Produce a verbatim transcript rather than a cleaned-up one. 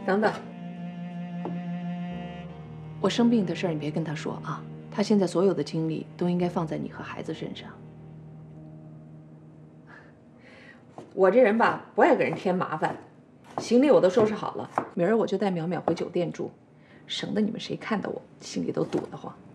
等等， 我生病的事儿你别跟他说啊，他现在所有的精力都应该放在你和孩子身上。 我这人吧不爱给人添麻烦，行李我都收拾好了，明儿我就带淼淼回酒店住，省得你们谁看到我心里都堵得慌。